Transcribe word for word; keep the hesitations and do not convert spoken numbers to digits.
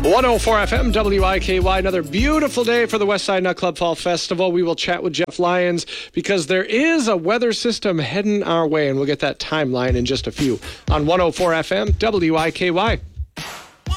one oh four F M, W I K Y. Another beautiful day for the Westside Nut Club Fall Festival. We will chat with Jeff Lyons because there is a weather system heading our way, and we'll get that timeline in just a few on one oh four F M, W I K Y.